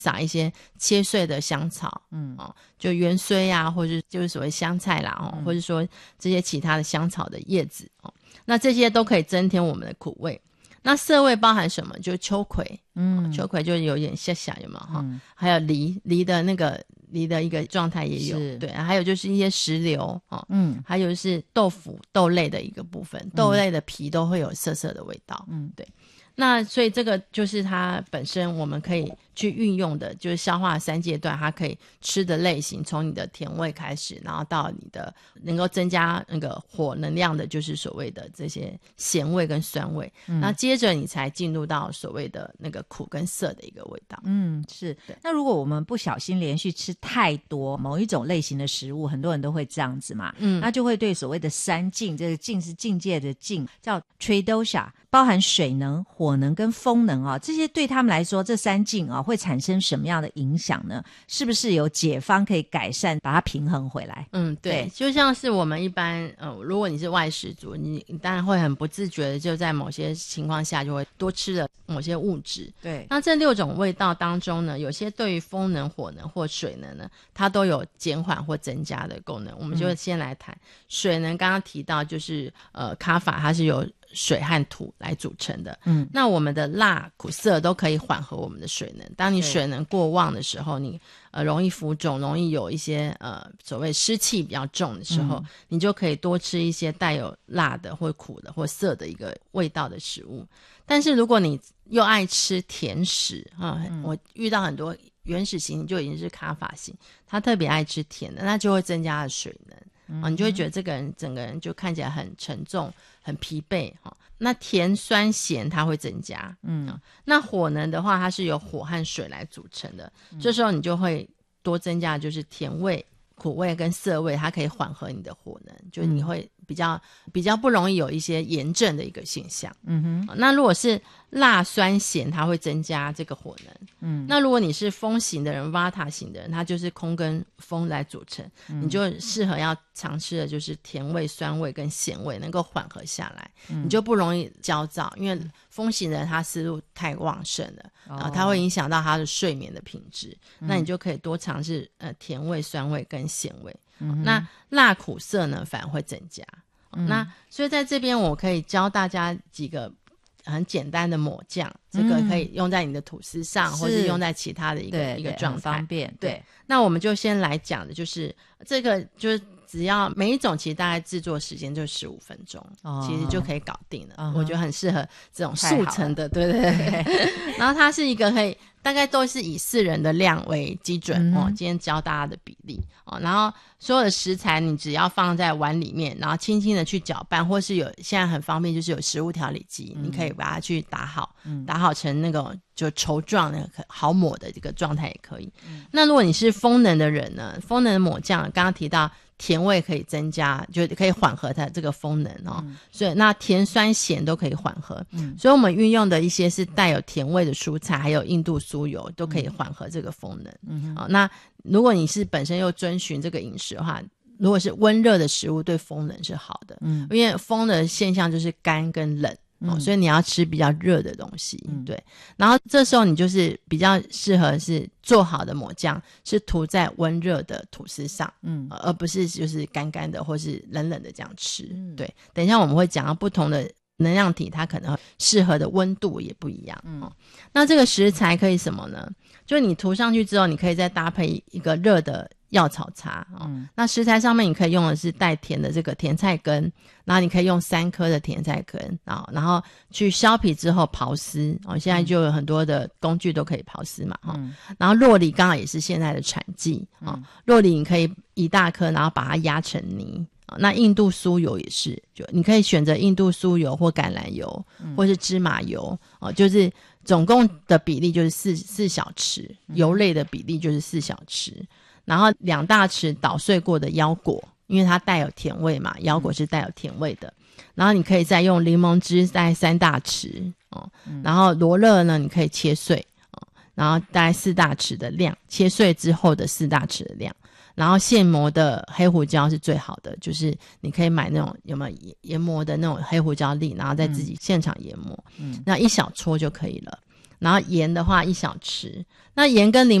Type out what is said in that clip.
撒一些切碎的香草，就芫荽啊，或者就是所谓香菜啦，或者说这些其他的香草的叶子，那这些都可以增添我们的苦味。那涩味包含什么？就是秋葵，秋葵就有点下有没有还有梨的那个梨的一个状态也有，对，还有就是一些石榴，还有是豆腐豆类的一个部分，豆类的皮都会有涩涩的味道，对。那所以这个就是它本身我们可以去运用的，就是消化3阶段它可以吃的类型，从你的甜味开始，然后到你的能够增加那个火能量的，就是所谓的这些咸味跟酸味，那接着你才进入到所谓的那个苦跟涩的一个味道。 是。那如果我们不小心连续吃太多某一种类型的食物，很多人都会这样子嘛，那就会对所谓的3境，这个境是境界的境，叫 Tridosha， 包含水能、火能跟风能啊，这些对他们来说，这3境啊会产生什么样的影响呢？是不是有解方可以改善，把它平衡回来？ 对，就像是我们一般如果你是外食族，你当然会很不自觉的就在某些情况下就会多吃了某些物质。 对， 那这6种味道当中呢，有些对于风能、火能或水能呢，它都有减缓或增加的功能。我们就先来谈水能，刚刚提到就是卡法，它是由水和土来组成的。那我们的辣、苦、涩都可以缓和我们的水能。当你水能过旺的时候，你容易浮肿，容易有一些所谓湿气比较重的时候，你就可以多吃一些带有辣的或苦的或涩的一个味道的食物。但是如果你又爱吃甜食我遇到很多原始型就已经是卡法型，他特别爱吃甜的，那就会增加了水能，你就会觉得这个人整个人就看起来很沉重很疲惫，那甜酸咸它会增加，那火能的话它是由火和水来组成的，这时候你就会多增加就是甜味苦味跟涩味，它可以缓和你的火能，就你会比较不容易有一些炎症的一个现象。那如果是辣酸咸，它会增加这个火能。那如果你是风型的人 Vata 型的人，它就是空跟风来组成，你就适合要尝试的就是甜味酸味跟咸味能够缓和下来，你就不容易焦躁，因为风型的人他思路太旺盛了，然后他会影响到他的睡眠的品质，那你就可以多尝试甜味酸味跟咸味。那辣苦涩呢反而会增加。那所以在这边我可以教大家几个很简单的抹酱，这个可以用在你的吐司上，或是用在其他的一个状态， 方便。对， 那我们就先来讲的就是这个，就是只要每一种其实大概制作时间就15分钟，其实就可以搞定了。我觉得很适合这种速成的，对。然后它是一个可以大概都是以4人的量为基准今天教大家的比例然后所有的食材你只要放在碗里面，然后轻轻的去搅拌，或是有现在很方便就是有食物调理机，你可以把它去打好，打好成那个就稠状的好抹的这个状态也可以。那如果你是风能的人呢，风能的抹酱刚刚提到甜味可以增加，就可以缓和它这个风能所以那甜酸咸都可以缓和，所以我们运用的一些是带有甜味的蔬菜，还有印度酥油都可以缓和这个风能。那如果你是本身又遵循这个饮食的话，如果是温热的食物对风能是好的，因为风的现象就是干跟冷所以你要吃比较热的东西，对。然后这时候你就是比较适合是做好的抹酱是涂在温热的吐司上，而不是就是干干的或是冷冷的这样吃，对。等一下我们会讲到不同的能量体，它可能适合的温度也不一样那这个食材可以什么呢？就是你涂上去之后，你可以再搭配一个热的药草茶那食材上面你可以用的是带甜的这个甜菜根，然后你可以用3颗的甜菜根然后去削皮之后刨丝现在就有很多的工具都可以刨丝嘛然后酪梨刚好也是现在的产季酪梨你可以一大颗，然后把它压成泥那印度酥油也是，就你可以选择印度酥油或橄榄油或是芝麻油就是总共的比例就是4小匙，油类的比例就是4小匙，然后2大匙捣碎过的腰果，因为它带有甜味嘛，腰果是带有甜味的然后你可以再用柠檬汁大概3大匙然后罗勒呢你可以切碎然后大概4大匙的量，切碎之后的4大匙的量，然后现磨的黑胡椒是最好的，就是你可以买那种有没有研磨的那种黑胡椒粒，然后再自己现场研磨那1小撮就可以了。 然后盐的话1小匙，那盐跟柠